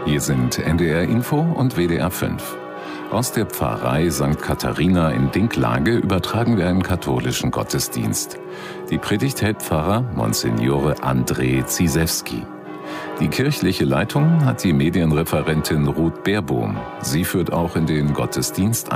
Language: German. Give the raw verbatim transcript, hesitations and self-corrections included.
Hier sind N D R Info und W D R fünf. Aus der Pfarrei Sankt Katharina in Dinklage übertragen wir einen katholischen Gottesdienst. Die Predigt hält Pfarrer Monsignore André Zizewski. Die kirchliche Leitung hat die Medienreferentin Ruth Beerbohm. Sie führt auch in den Gottesdienst